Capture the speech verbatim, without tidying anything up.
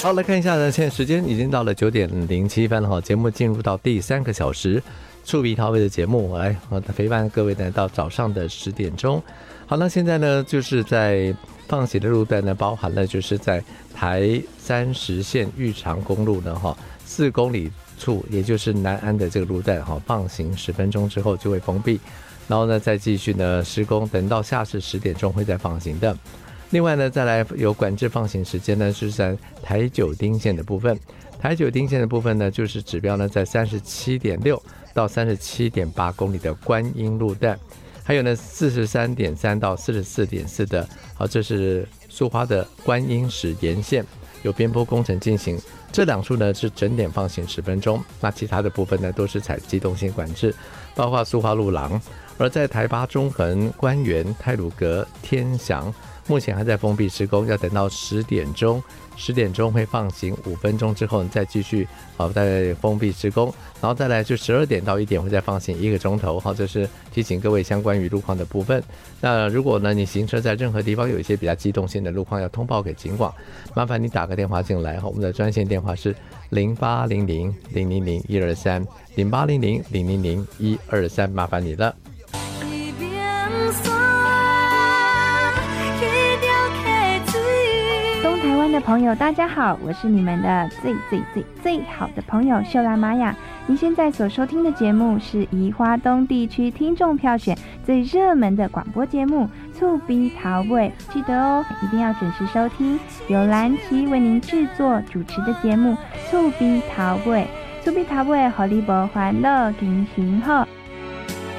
好，来看一下呢，现在时间已经到了九点零七分了哈，节目进入到第三个小时，触鼻桃味的节目，我来陪伴各位呢到早上的十点钟。好，那现在呢就是在放行的路段呢，包含了就是在台三十线玉长公路呢哈四公里处，也就是南安的这个路段哈，放行十分钟之后就会封闭，然后呢再继续呢施工，等到下次十点钟会再放行的。另外呢，再来有管制放行时间呢，是在台九丁线的部分。台九丁线的部分呢，就是指标呢在三十七点六到三十七点八公里的观音路段，还有呢四十三点三到四十四点四的，好，这是苏花的观音石沿线有边坡工程进行，这两处呢是整点放行十分钟，那其他的部分呢都是采机动性管制，包括苏花路廊。而在台八中横、官园、太鲁阁、天祥，目前还在封闭施工，要等到十点钟，十点钟会放行五分钟之后，再继续好再封闭施工，然后再来就十二点到一点会再放行一个钟头。好，这是提醒各位相关于路况的部分。那如果呢你行车在任何地方有一些比较机动性的路况，要通报给警广，麻烦你打个电话进来，我们的专线电话是零八零零零零零一二三零八零零零零零一二三，麻烦你了。 东台湾的朋友大家好，我是你们的最最最最好的朋友秀兰玛雅。您现在所收听的节目是宜花东地区听众票选最热门的广播节目触鼻桃味，记得哦，一定要准时收听，由蓝琪为您制作主持的节目触鼻桃味。触鼻桃味，互你无烦恼，心情好。